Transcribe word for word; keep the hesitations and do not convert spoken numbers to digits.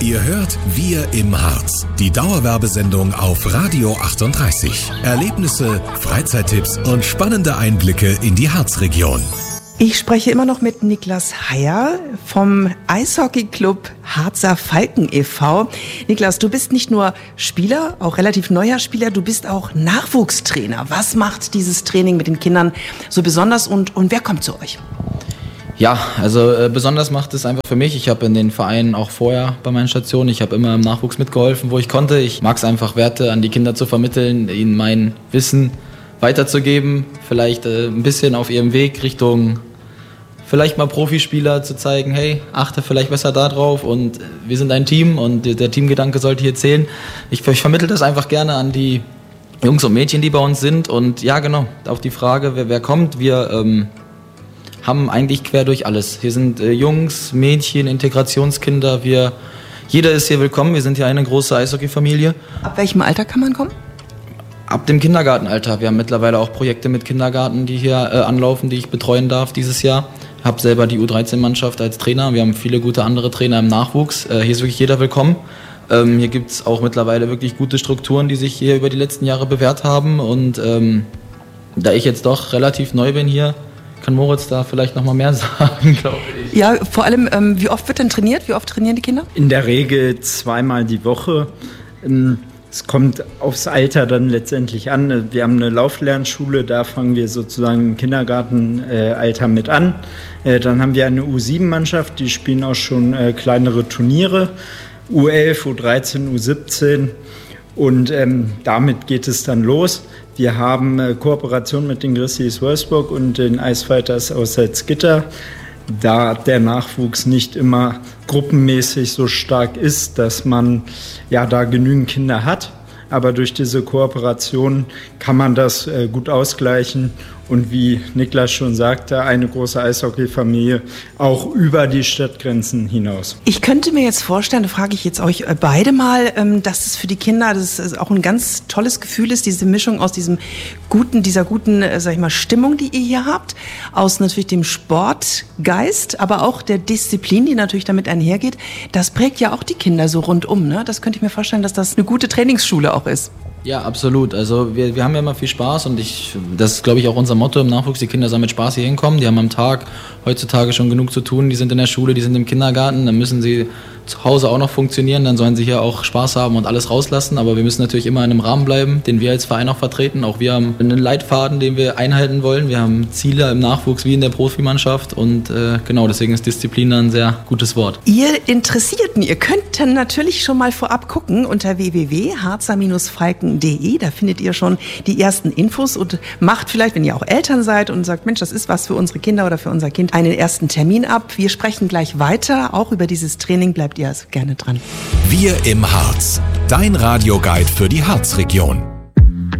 Ihr hört Wir im Harz, die Dauerwerbesendung auf Radio achtunddreißig. Erlebnisse, Freizeittipps und spannende Einblicke in die Harzregion. Ich spreche immer noch mit Niklas Heyer vom Eishockeyclub Harzer Falken e V Niklas, du bist nicht nur Spieler, auch relativ neuer Spieler, du bist auch Nachwuchstrainer. Was macht dieses Training mit den Kindern so besonders und, und wer kommt zu euch? Ja, also äh, besonders macht es einfach für mich. Ich habe in den Vereinen auch vorher bei meinen Stationen, ich habe immer im Nachwuchs mitgeholfen, wo ich konnte. Ich mag es einfach, Werte an die Kinder zu vermitteln, ihnen mein Wissen weiterzugeben, vielleicht äh, ein bisschen auf ihrem Weg Richtung vielleicht mal Profispieler zu zeigen, hey, achte vielleicht besser da drauf und wir sind ein Team und der Teamgedanke sollte hier zählen. Ich, ich vermittle das einfach gerne an die Jungs und Mädchen, die bei uns sind und ja genau, auf die Frage, wer, wer kommt, wir ähm, haben eigentlich quer durch alles. Hier sind äh, Jungs, Mädchen, Integrationskinder, wir, jeder ist hier willkommen, wir sind hier eine große Eishockey-Familie. Ab welchem Alter kann man kommen? Ab dem Kindergartenalter. Wir haben mittlerweile auch Projekte mit Kindergarten, die hier äh, anlaufen, die ich betreuen darf dieses Jahr. Ich habe selber die U dreizehn Mannschaft als Trainer. Wir haben viele gute andere Trainer im Nachwuchs. Äh, hier ist wirklich jeder willkommen. Ähm, hier gibt es auch mittlerweile wirklich gute Strukturen, die sich hier über die letzten Jahre bewährt haben. Und ähm, da ich jetzt doch relativ neu bin hier, kann Moritz da vielleicht noch mal mehr sagen, glaube ich. Ja, vor allem, ähm, wie oft wird denn trainiert? Wie oft trainieren die Kinder? In der Regel zweimal die Woche. Ähm, Es kommt aufs Alter dann letztendlich an. Wir haben eine Lauflernschule, da fangen wir sozusagen im Kindergartenalter mit an. Dann haben wir eine U sieben Mannschaft, die spielen auch schon kleinere Turniere, U elf, U dreizehn, U siebzehn und ähm, damit geht es dann los. Wir haben äh, Kooperation mit den Grizzlies Wolfsburg und den Icefighters aus Salzgitter. Da der Nachwuchs nicht immer gruppenmäßig so stark ist, dass man ja da genügend Kinder hat. Aber durch diese Kooperation kann man das äh, gut ausgleichen und wie Niklas schon sagte, eine große Eishockey-Familie auch über die Stadtgrenzen hinaus. Ich könnte mir jetzt vorstellen, da frage ich jetzt euch beide mal, ähm, dass es für die Kinder das ist auch ein ganz tolles Gefühl ist, diese Mischung aus diesem guten, dieser guten, äh, sag ich mal, Stimmung, die ihr hier habt, aus natürlich dem Sportgeist, aber auch der Disziplin, die natürlich damit einhergeht. Das prägt ja auch die Kinder so rundum, ne? Das könnte ich mir vorstellen, dass das eine gute Trainingsschule auch ist. Ja, absolut. Also wir, wir haben ja immer viel Spaß und ich, das ist, glaube ich, auch unser Motto im Nachwuchs. Die Kinder sollen mit Spaß hier hinkommen. Die haben am Tag heutzutage schon genug zu tun. Die sind in der Schule, die sind im Kindergarten. Dann müssen sie zu Hause auch noch funktionieren. Dann sollen sie hier auch Spaß haben und alles rauslassen. Aber wir müssen natürlich immer in einem Rahmen bleiben, den wir als Verein auch vertreten. Auch wir haben einen Leitfaden, den wir einhalten wollen. Wir haben Ziele im Nachwuchs wie in der Profimannschaft. Und äh, genau, deswegen ist Disziplin ein sehr gutes Wort. Ihr Interessierten, ihr könnt dann natürlich schon mal vorab gucken unter w w w punkt harzer falken punkt de. Da findet ihr schon die ersten Infos und macht vielleicht, wenn ihr auch Eltern seid und sagt, Mensch, das ist was für unsere Kinder oder für unser Kind, einen ersten Termin ab. Wir sprechen gleich weiter, auch über dieses Training. Bleibt ihr also gerne dran. Wir im Harz, dein Radioguide für die Harzregion.